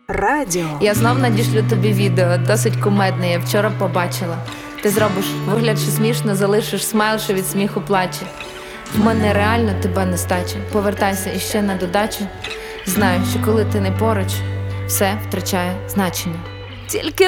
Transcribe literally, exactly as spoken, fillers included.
Радіо. Я знов надішлю тобі відео, досить кумедне, я вчора побачила. Ти зробиш вигляд, що смішно, залишиш смайл, що від сміху плаче. В мене реально тебе нестача. Повертайся іще на додачу. Знаю, що коли ти не поруч, все втрачає значення. Тільки